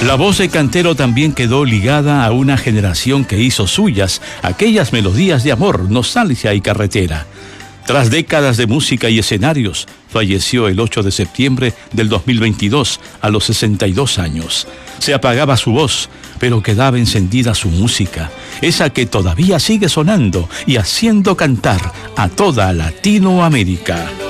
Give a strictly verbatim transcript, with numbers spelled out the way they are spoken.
La voz de Cantero también quedó ligada a una generación que hizo suyas aquellas melodías de amor, nostalgia y carretera. Tras décadas de música y escenarios, falleció el ocho de septiembre del dos mil veintidós a los sesenta y dos años. Se apagaba su voz, pero quedaba encendida su música, esa que todavía sigue sonando y haciendo cantar a toda Latinoamérica.